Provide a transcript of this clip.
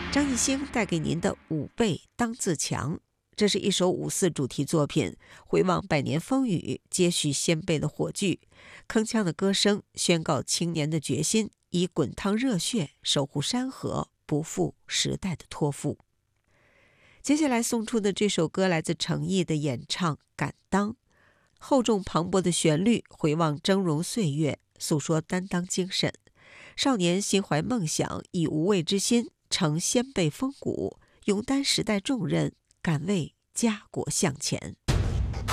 张艺兴带给您的5倍当自强。这是一首5·4主题作品，回望百年风雨，接续先辈的火炬，铿锵的歌声宣告青年的决心，以滚烫热血守护山河，不负时代的托付。接下来送出的这首歌来自程毅的演唱《敢当》，厚重磅礴的旋律回望峥嵘岁月，诉说担当精神。少年心怀梦想，以无畏之心承先辈风骨，勇担时代重任，敢为家国向前。